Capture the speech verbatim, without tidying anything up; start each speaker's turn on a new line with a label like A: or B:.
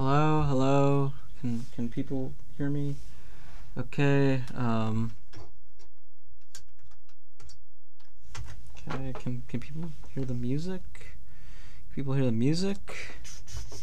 A: Hello, hello. Can can people hear me? Okay. Um. Okay. Can can people hear the music? Can people hear the music?